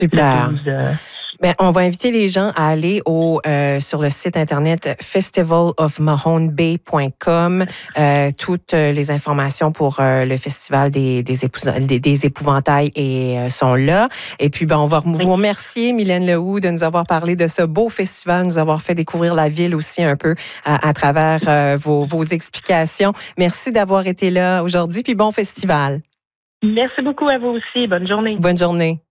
Super. Le 12. Ben, on va inviter les gens à aller sur le site internet festivalofmahonebay.com. Toutes les informations pour le festival des épouvantails sont là. Et puis, ben, on va vous remercier, Mylène Lehoux, de nous avoir parlé de ce beau festival, nous avoir fait découvrir la ville aussi un peu à travers vos explications. Merci d'avoir été là aujourd'hui, puis bon festival. Merci beaucoup à vous aussi. Bonne journée. Bonne journée.